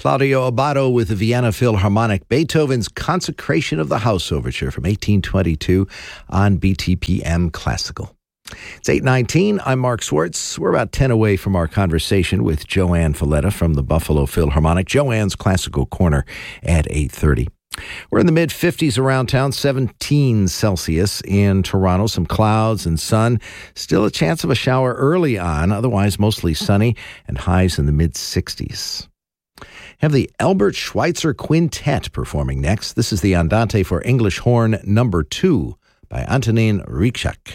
Claudio Abbado with the Vienna Philharmonic, Beethoven's Consecration of the House Overture from 1822 on BTPM Classical. It's 8:19. I'm Mark Swartz. We're about 10 away from our conversation with Joanne Falletta from the Buffalo Philharmonic. Joanne's Classical Corner at 8:30. We're in the mid-50s around town, 17 Celsius in Toronto. Some clouds and sun. Still a chance of a shower early on, otherwise mostly sunny, and highs in the mid-60s. Have the Albert Schweitzer Quintet performing next. This is the Andante for English Horn No. 2 by Antonin Ryczak.